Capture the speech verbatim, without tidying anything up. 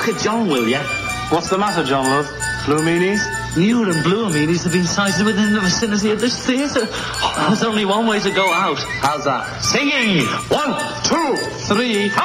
Look at John, will ya? What's the matter, John, love? Blue meanies? New and blue meanies have been sighted within the vicinity of this theatre. Oh, there's only one way to go out. How's that? Singing! One, two, three...